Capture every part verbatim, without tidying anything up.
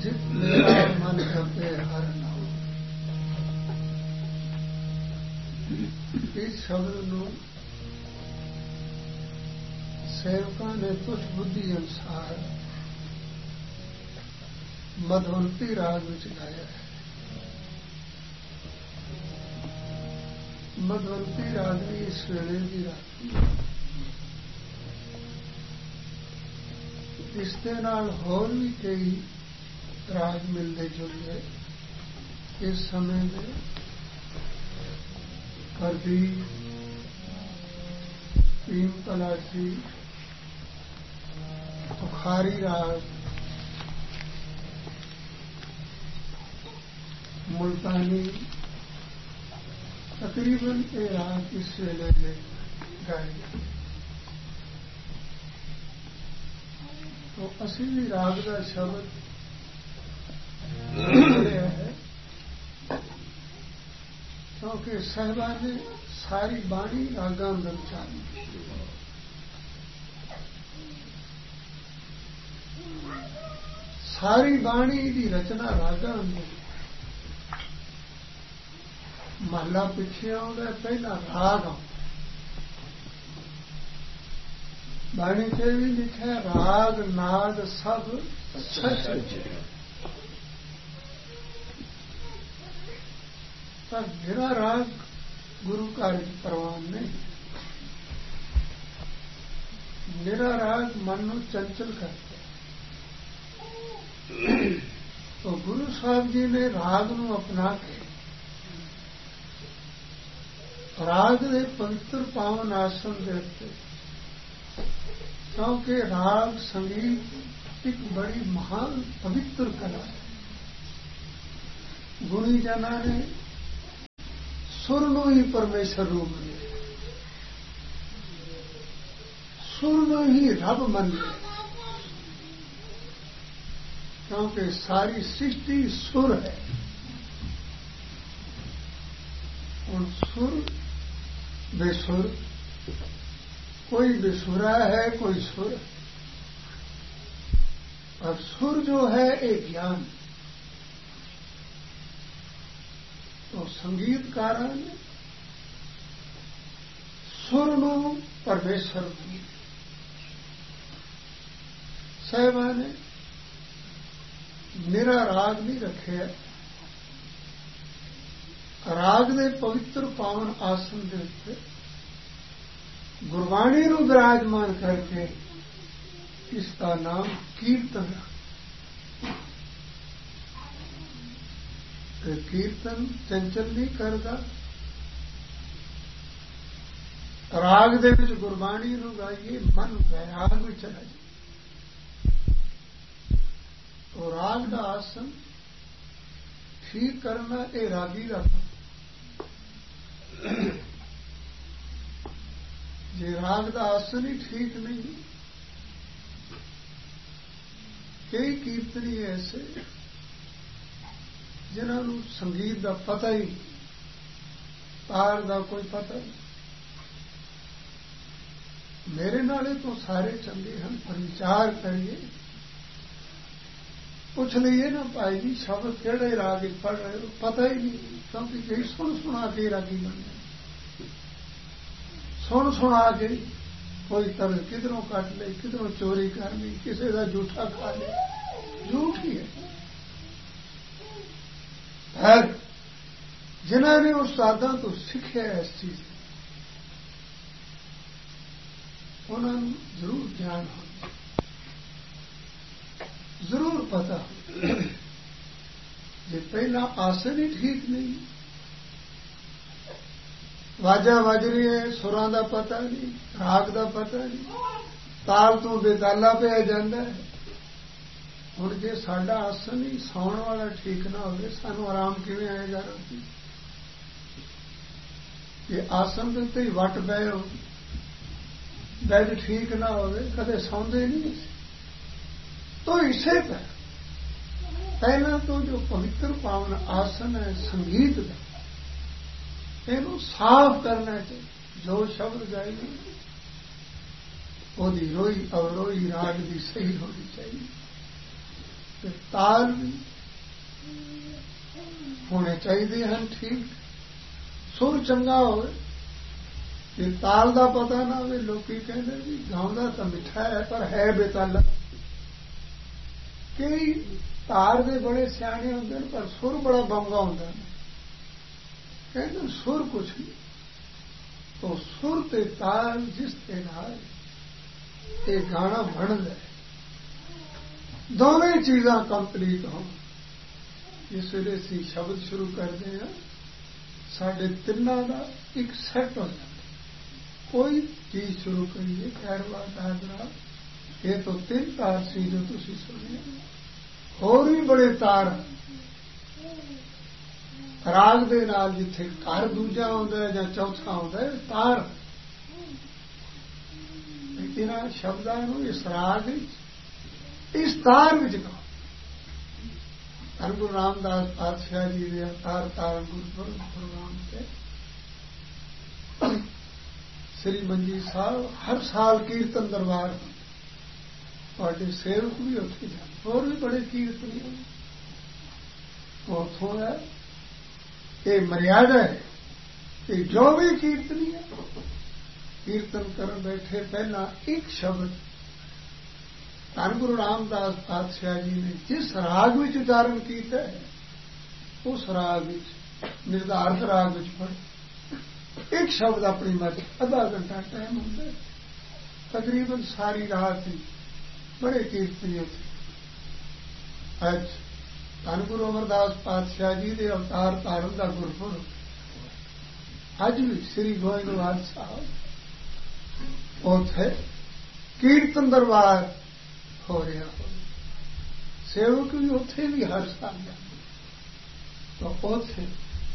जित मेरा मन जपे हर नाम। इस शब्द ਨੂੰ ਸੇਵਕਾਂ ਨੇ ਤੁਛ ਬੁੱਧੀ ਅਨੁਸਾਰ ਮਧਵੰਤੀ ਰਾਗ ਵਿੱਚ ਗਾਇਆ ਹੈ। ਮਧਵੰਤੀ ਰਾਗ ਦੀ ਇਸ ਵੇਲੇ ਦੀ ਰਾਗੀ ਇਸ ਦੇ ਨਾਲ ਹੋਰ ਵੀ ਕਈ ਰਾਗ ਮਿਲਦੇ ਜੁਲਦੇ ਇਸ ਸਮੇਂ ਦੇ ਕਰਦੀ तीन तलाशी बुखारी राग मुल्तानी तकरीबन ये राग इस वेले में गाए गए। तो असी भी राग का शब्द पढ़िया है क्योंकि साहिबा ने सारी बाणी रागां अंदर उचारी। सारी बाणी की रचना रागां अंदर। महला पिछे आउंदा पहला राग बाणी से भी लिखा राग नाद सब सच। पर मेरा राग गुरु कार्य प्रवान नहीं। मेरा राग मन को चंचल करता। तो गुरु साहब जी ने राग को अपना के राग के पवित्र पावन आसन देते क्योंकि राग संगीत एक बड़ी महान पवित्र कला है। गुणी जना ने सुर ਨੂੰ ही परमेश्वर रूप लिया, सुर ਨੂੰ ही रब मन लिया क्योंकि सारी सृष्टि सुर है। और सुर बेसुर, कोई बेसुरा है कोई सुर। और सुर जो है एक ज्ञान। तो संगीतकारा ने सुर ਨੂੰ परमेश्वर बनी। साहिबा ने मेरा राग नहीं रखे। राग दे पवित्र पावन आसन दे उत्ते गुरबाणी ਨੂੰ विराजमान करके इसका नाम कीर्तन। कीर्तन चंचल नहीं करता। राग दे विच गुरबाणी नूं गाइए मन वैराग में चला जाए। तो राग का आसन ठीक करना ये रागी का काम। जे राग का आसन ही ठीक नहीं। कई कीर्तनी ऐसे जिन्होंने संगीत का पता ही तार का कोई पता नहीं। मेरे नाले तो सारे चंगे हैं पर विचार करिए पूछ लीए ना भाई जी शब्द केड़े राग पढ़ रहे हो पता ही नहीं क्योंकि कई सुन सुना के रागी बन गए। सुन सुना के कोई तरह किधरों कट ले किधरों चोरी कर ली किसी का झूठा खा ले झूठ ही है। है जिन्होंने उस्तादा तो सीखे इस चीज उन्होंने जरूर ज्ञान हो जरूर पता हो। जे पहला आसन ही ठीक नहीं वाजा वज रही है सुरां दा पता नहीं राग दा पता नहीं ताल तो बेताला पे जाता है। हुण जे साडा आसन ही सौण वाला ठीक ना होवे सानू आराम किवें आएगा राती। ये आसन के उत्ते ही वट पए हो बैड ठीक ना होवे कदे सौंदे नहीं। तो इसे पर पहला तो जो पवित्र पावन आसन है संगीत का इनू साफ करना चाहिए। जो शब्द गाएगी वो रोई अवरोही राग की सही होनी चाहिए। ਤੇ ਤਾਲ ਵੀ ਹੋਣੇ ਚਾਹੀਦੇ ਹਨ ਠੀਕ। ਸੁਰ ਚੰਗਾ ਹੋਵੇ, ਜੇ ਤਾਲ ਦਾ ਪਤਾ ਨਾ ਹੋਵੇ, ਲੋਕੀ ਕਹਿੰਦੇ ਵੀ ਗਾਉਂਦਾ ਤਾਂ ਮਿੱਠਾ ਹੈ ਪਰ ਹੈ ਬੇਤਾਲਾ। ਕਈ ਤਾਰ ਦੇ ਬੜੇ ਸਿਆਣੇ ਹੁੰਦੇ ਨੇ ਪਰ ਸੁਰ ਬੜਾ ਬੰਗਾ ਹੁੰਦਾ ਨੇ। ਕਹਿੰਦੇ ਸੁਰ ਕੁਛ ਨਹੀਂ, तो सुर ते ताल जिस ते नाल ये गाना बनदा है। दोवें चीज़ां कंप्लीट होण। जिस वेले असीं शब्द शुरू करते हैं साढ़े तिन्नां दा एक सैट हो जाता। कोई चीज़ शुरू करिए खैरवा दादरा, ये तो तीन तार सी जो तुसीं सुने, होर भी बड़े तार राग दे नाल जिथे घर दूजा आउंदा है जां चौथा आउंदा है तार। इन्हां शब्दां नूं इस राग इस तार विच गाओ। धन गुरु रामदास पातशाह जी दे अवतार तारण गुरपुरब प्रोग्राम ते श्री मंजी साहब हर साल कीर्तन दरबार तुहाडे सेवक भी उत्थे जाते, होर भी बड़े कीर्तनी उत्थों है। ये मर्यादा है कि जो भी कीर्तनी है कीर्तन कर बैठे पहला एक शब्द धन गुरु रामदास पातशाह जी ने जिस राग विच उच्चारण किया है उस राग विच निर्धारित राग विच पढ़ एक शब्द अपनी मर्जी। आधा घंटा टाइम होता है, तकरीबन सारी रात ही बड़े कीर्तनी होते। अज धन गुरु अमरदास पातशाह जी के अवतार धारण का गुरपुरब, अज भी श्री गोइंदवाल साहब उथे कीर्तन दरबार हो रहा हो, सेवक भी उथे भी हर साल जाते। तो उथे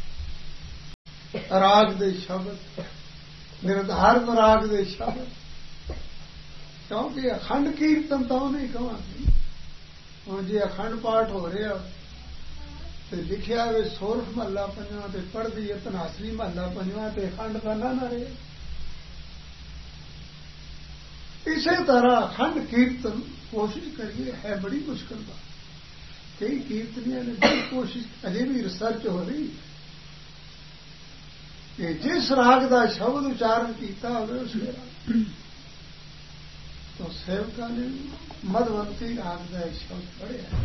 राग दे शब्द निर्धारित राग दे शब्द, क्योंकि अखंड कीर्तन तो नहीं कहांगे। हुण जे अखंड पाठ हो रहा तो लिखिया वे सोरठ महला पंजवां ते पढ़दी है धनासरी महला पंजवां ते अखंड का ना ना रहे। इसे तरह अखंड कीर्तन कोशिश करिए, है बड़ी मुश्किल बात। कई कीर्तनियों ने बड़ी कोशिश, अजे भी रिसर्च हो रही कि जिस राग का शब्द उच्चारण किया होवे उस राग। तो सेवका ने मधवंती राग का शब्द पढ़िया।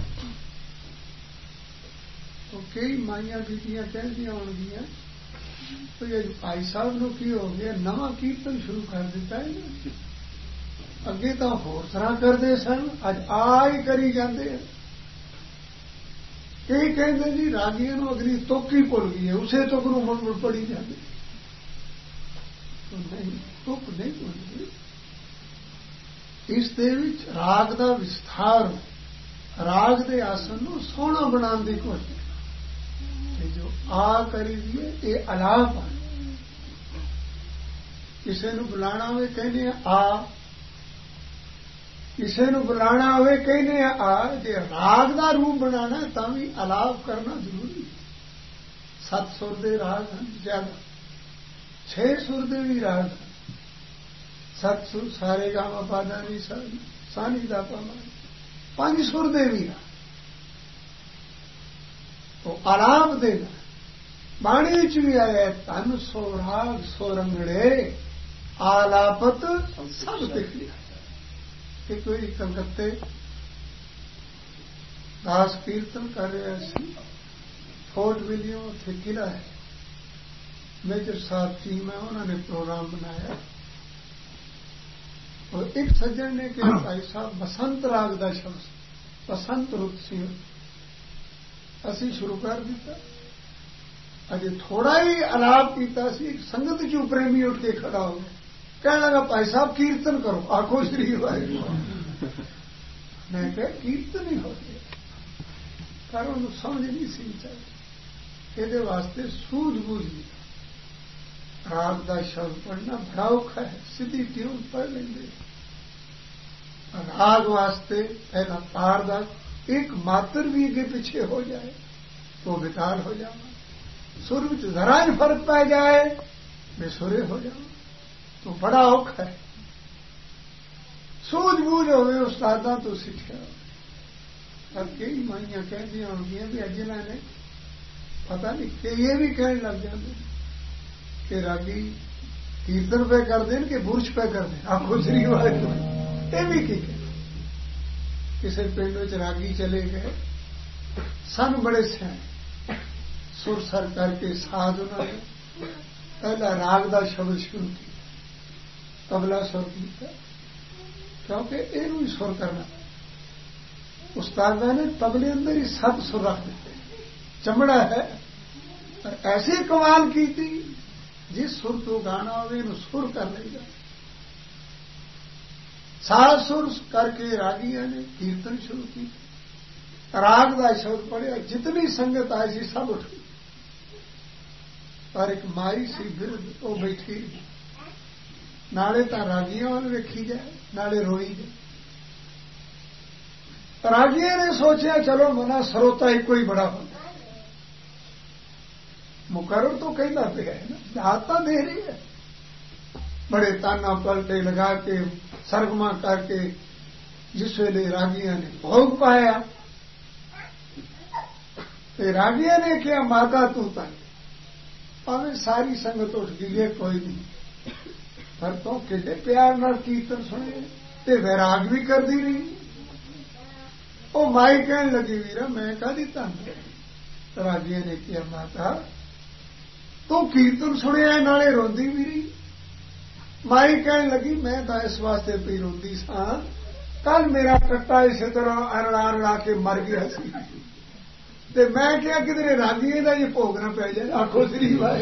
तो कई माइया बीतियां कहदियां होणगियां तो ये भाई साहब नूं की हो गया, नवा कीर्तन शुरू कर दिता है ना। अगे तो होर तरह करते सन, अज आ ही करी जाते हैं। कई कहते जी रागियां नूं अगली तुक ही भुल गई है, उसे तुक नूं मुड़ मुड़ पढ़ी जाते। तो नहीं, तुक नहीं भुलदी। इस दे विच राग का विस्तार, राग के आसन नूं सोहना बनाने की कोशिश कि जो आ करी दिए ये अलाप है। किसी नूं बुलाना होवे कहने आ, किसी नूं बुलाना होवे कहने आ। जे राग का रूप बनाना है तां भी अलाप करना जरूरी है। सत सुर दे राग हैं ज्यादा, छे सुर दे भी राग हैं। सत सुर सारे गामा पादा नी सानी सानी दा पामा, पांच सुर दे भी राग। तो आलाप देना बाणी च भी आया, धन सो राग सो रंगड़े आलापत सब दिख लिया। कि कोई कलकत्ते दास कीर्तन कर रहे सी, फोर्ट विलियम उत्थे किला है, मेजर साहब टीम है, उन्होंने प्रोग्राम बनाया। और एक सज्जन ने कहा भाई साहब बसंत राग का शब्द, बसंत रुत सी असी शुरू कर दिता। अजे थोड़ा ही अलाप किया, संगत चू प्रेमी उठ के खड़ा हो गया, कहने लगा भाई साहब कीर्तन करो, आखो श्री वाहिगुरू। मैं कहा कीर्तन ही हो गया, पर उन्हें समझ नहीं सी चाहिए। ये वास्ते सूझबूझ नहीं, राग का शब्द पढ़ना बड़ा औखा है। सीधी ट्यून पढ़ लेंगे। राग वास्ते पहला तार का एक मात्र भी अगे पीछे हो जाए तो बेकार हो जाना। सुर में जरा ही फर्क पै जाए बेसुरे हो जाना तो बड़ा औखा है। सूझबूझ होवे उस्तादा तो सीखा। अब कई माइयां कहती होंगी भी अज इन्होंने पता नहीं कि ये भी कहने लग जाते कि रागी कीर्तन पे कर दें कि बुरश पे कर दें आखो श्री वाले ये भी की किसी पिंड च रागी चले गए सन बड़े सियाने सुर सर करके साध उन्होंने पहला राग का शब्द शुरू किया तबला सुर किया क्योंकि इनू ही सुर करना उस्तादा ने तबले अंदर ही सब सुर रख देते चमड़ा है और ऐसी कमाल की थी जिस सुर तो गाना हो सुर कर लेगा सात सुर करके रागिया ने कीर्तन शुरू की राग का शब्द पढ़िया जितनी संगत आई सी सब उठ गई पर एक माई सी फिर वो बैठी नाले तो रागिया वाल वेखी जाए नाले रोई जाए रागिया ने सोचा चलो मना सरोता ही कोई बड़ा होता मुकर्रर तो कहना पे है ना दाता दे रही है बड़े ताना पलटे लगा के सरगमा करके जिस वेले रागिया ने भोग पाया तो रागिया ने क्या माता तू तक भावे सारी संगत उठ गई है कोई नहीं पर तो कितने प्यार न कीर्तन सुने ते वैराग भी कर दी रही वो माई कहने लगी वीरा मैं कह दिता रागिया ने किया माता तू कीर्तन सुने नाले रोंदी भी रही माई कहने लगी मैं तो इस वास्ते पी रोंदी सा कल मेरा कट्टा इस तरह अरड़ा अरड़ा के मर गया सी ते मैं क्या किधरे रागिए का ये भोग न पै जाए आखो श्री वाहे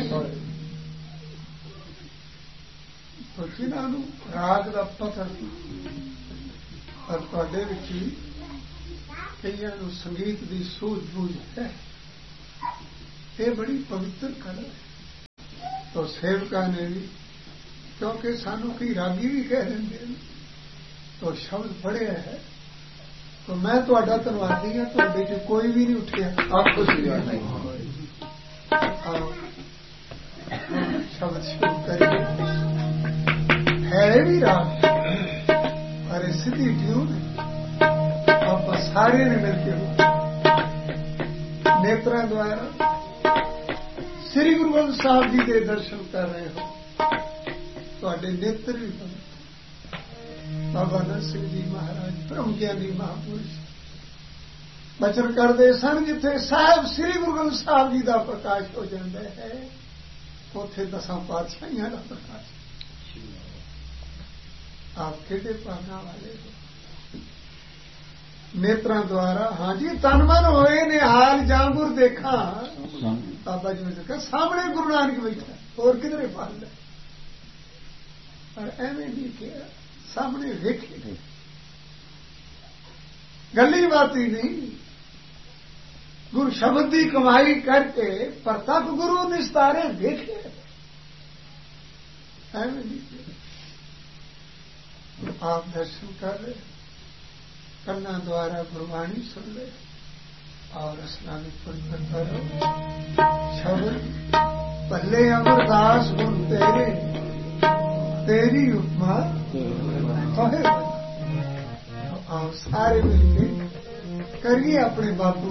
तो जिन्होंने राग का पता पर तुहाडे विच भी कईयां नूं संगीत की सूझबूझ है ये बड़ी पवित्र कला है तो सेवका ने भी क्योंकि सानू की रागी भी कह देंगे तो शब्द पढ़िया है तो मैं तुहाडा धन्नवादी हाँ तुहाडे च कोई भी नहीं उठिया आखो श्री वाहे आओ शब्द शुरू करिए है भी राग पर सीधी ट्यून आप सारे ने मिलकर नेत्रों द्वारा श्री गुरु ग्रंथ साहब जी के दर्शन कर रहे हो तुहाडे नेत्र भी बने बाबा नंद सिंह जी महाराज ब्रह्म ज्ञानी महापुरुष बचन करते सन जिथे साहब श्री गुरु ग्रंथ साहब जी का प्रकाश हो जाता है उथे दसां पातशाहियां का प्रकाश आप किहड़े भागां वाले हो नेत्रों द्वारा हाँ जी तन मन होए ने हाल जांबुर देखा बाबा जी ने कहा सामने गुरु नानक बैठा और किधरे पाल है पर एवं नहीं किया सामने वेखे गली बाती नहीं गुरु शब्द की कमाई करके प्रतप गुरु निस्तारे देखे एवं नहीं किया आप दर्शन कर रहे कन्ना द्वारा गुरबाणी सुन ले और स्नान पुण्य करो शब्द पहले अमरदास गुण तेरे तेरी उपमा तो आप सारे मिलके करिए अपने बापू